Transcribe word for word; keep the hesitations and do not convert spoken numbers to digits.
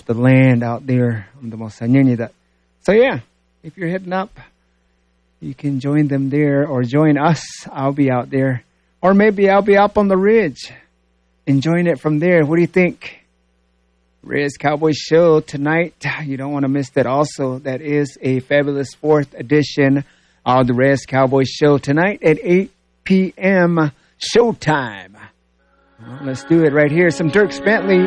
the land out there on the Mosañeñida. So yeah, if you're heading up, you can join them there or join us. I'll be out there. Or maybe I'll be up on the ridge, enjoying it from there. What do you think? Rez Cowboy Show tonight. You don't want to miss that also. That is a fabulous fourth edition of the Rez Cowboy Show tonight at eight p.m. showtime. Well, let's do it right here. Some Dierks Bentley.